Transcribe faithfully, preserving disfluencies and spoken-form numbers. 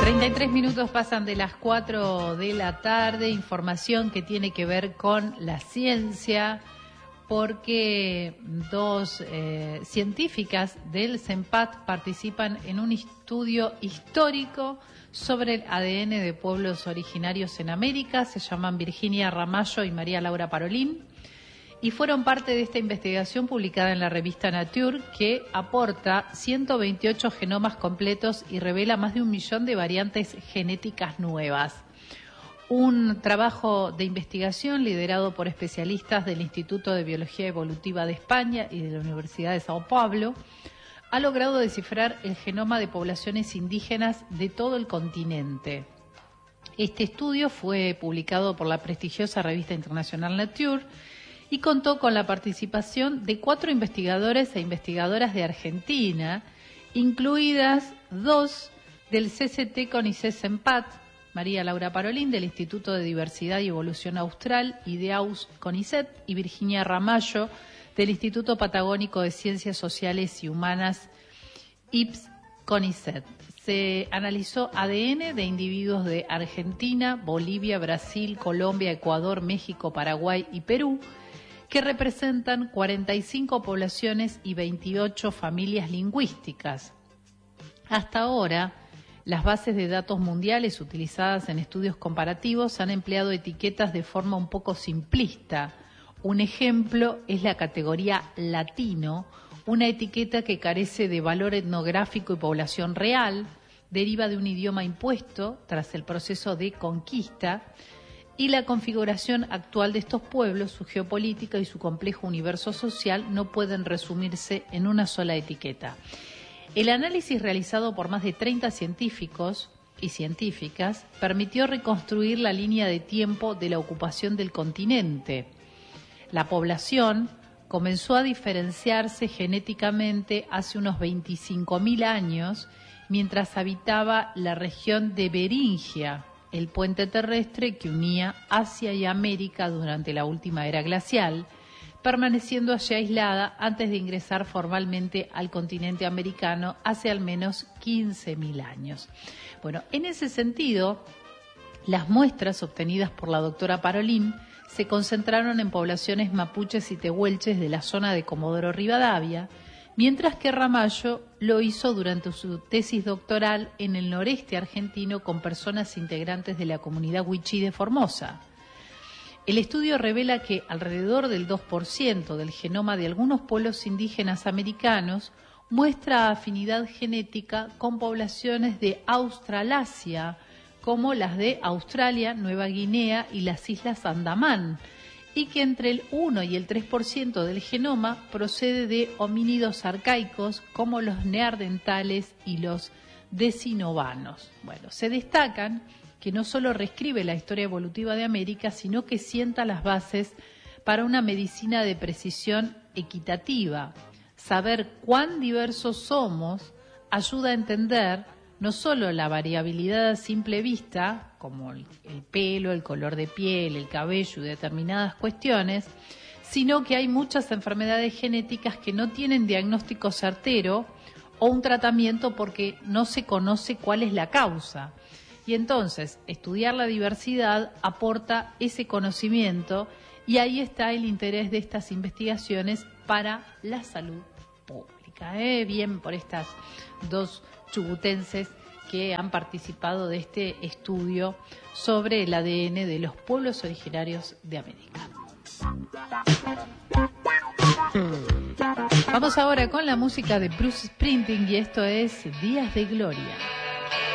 treinta y tres minutos pasan de las cuatro de la tarde, información que tiene que ver con la ciencia, porque dos eh, científicas del CENPAT participan en un estudio histórico sobre el A D N de pueblos originarios en América. Se llaman Virginia Ramallo y María Laura Parolin, y fueron parte de esta investigación publicada en la revista Nature, que aporta ciento veintiocho genomas completos y revela más de un millón de variantes genéticas nuevas. Un trabajo de investigación liderado por especialistas del Instituto de Biología Evolutiva de España y de la Universidad de Sao Paulo ha logrado descifrar el genoma de poblaciones indígenas de todo el continente. Este estudio fue publicado por la prestigiosa revista internacional Nature y contó con la participación de cuatro investigadores e investigadoras de Argentina, incluidas dos del C C T CONICET CENPAT, María Laura Parolin del Instituto de Diversidad y Evolución Austral y de A U S CONICET, y Virginia Ramallo del Instituto Patagónico de Ciencias Sociales y Humanas I P S CONICET. Se analizó A D N de individuos de Argentina, Bolivia, Brasil, Colombia, Ecuador, México, Paraguay y Perú, que representan cuarenta y cinco poblaciones y veintiocho familias lingüísticas. Hasta ahora, las bases de datos mundiales utilizadas en estudios comparativos han empleado etiquetas de forma un poco simplista. Un ejemplo es la categoría latino, una etiqueta que carece de valor etnográfico y población real, deriva de un idioma impuesto tras el proceso de conquista, y la configuración actual de estos pueblos, su geopolítica y su complejo universo social no pueden resumirse en una sola etiqueta. El análisis realizado por más de treinta científicos y científicas permitió reconstruir la línea de tiempo de la ocupación del continente. La población comenzó a diferenciarse genéticamente hace unos veinticinco mil años, mientras habitaba la región de Beringia, el puente terrestre que unía Asia y América durante la última era glacial, permaneciendo allí aislada antes de ingresar formalmente al continente americano hace al menos quince mil años. Bueno, en ese sentido, las muestras obtenidas por la doctora Parolin se concentraron en poblaciones mapuches y tehuelches de la zona de Comodoro Rivadavia, mientras que Ramallo lo hizo durante su tesis doctoral en el noreste argentino con personas integrantes de la comunidad wichí de Formosa. El estudio revela que alrededor del dos por ciento del genoma de algunos pueblos indígenas americanos muestra afinidad genética con poblaciones de Australasia, como las de Australia, Nueva Guinea y las Islas Andamán, y que entre el uno y el tres por ciento del genoma procede de homínidos arcaicos como los neandertales y los decinovanos. Bueno, se destacan que no solo reescribe la historia evolutiva de América, sino que sienta las bases para una medicina de precisión equitativa. Saber cuán diversos somos ayuda a entender no solo la variabilidad a simple vista, como el, el pelo, el color de piel, el cabello y determinadas cuestiones, sino que hay muchas enfermedades genéticas que no tienen diagnóstico certero o un tratamiento porque no se conoce cuál es la causa. Y entonces, estudiar la diversidad aporta ese conocimiento, y ahí está el interés de estas investigaciones para la salud pública. ¿eh? Bien por estas dos chubutenses que han participado de este estudio sobre el A D N de los pueblos originarios de América. Vamos ahora con la música de Bruce Springsteen, y esto es Días de Gloria.